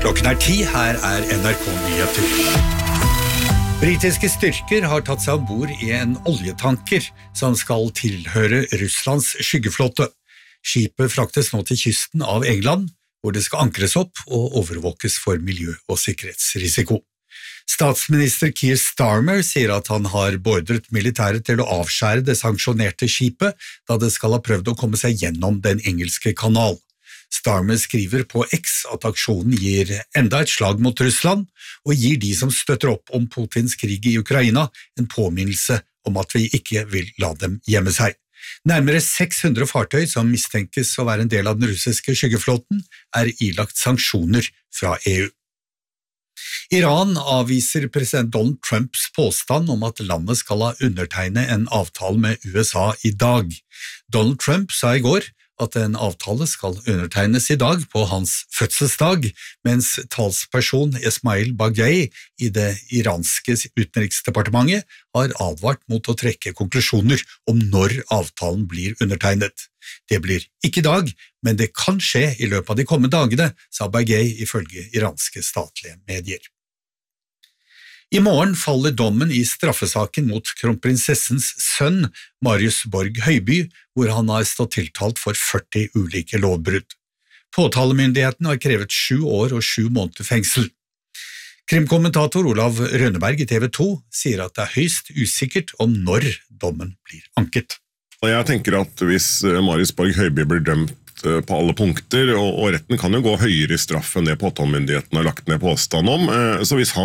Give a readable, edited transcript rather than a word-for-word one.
Klokken 10, her NRK Nyheter. Britiske styrker har tatt seg ombord i en oljetanker som skal tilhøre Russlands skyggeflåte. Skipet fraktes nå til kysten av England, hvor det skal ankres opp og overvåkes for miljø- og sikkerhetsrisiko. Statsminister Keir Starmer sier at han har beordret militæret til å avskjære det sanksjonerte skipet, da det skal ha prøvd å komme seg gjennom den engelske kanal. Starmer skriver på X at aksjonen gir enda et slag mot Russland, og gir de som støtter opp om Putins krig i Ukraina en påminnelse om at vi ikke vil la dem gjemme seg. Nærmere 600 fartøy som mistenkes å være en del av den russiske skyggeflåten er ilagt sanksjoner fra EU. Iran avviser president Donald Trumps påstand om at landet skal ha undertegnet en avtale med USA i dag. Donald Trump sa i går at en avtale skal undertegnes i dag på hans fødselsdag, mens talsperson Esmail Baghei i det iranske utenriksdepartementet har advart mot å trekke konklusjoner om når avtalen blir undertegnet. Det blir ikke i dag, men det kan skje i løpet av de kommende dagene, sa Baghei ifølge iranske statlige medier. I morgen faller dommen i straffesaken mot kronprinsessens sønn, Marius Borg Høiby, hvor han har stått tiltalt for 40 ulike lovbrudd. Påtalemyndigheten har krevet 7 år og 7 måneder fengsel. Krimkommentator Olav Rønneberg i TV 2 sier at det er høyst usikkert om når dommen blir anket. Jeg tenker at hvis Marius Borg Høiby blir dømt på alle punkter, og retten kan jo gå høyere i straff enn det påtalemyndigheten har lagt ned påstand om, så hvis han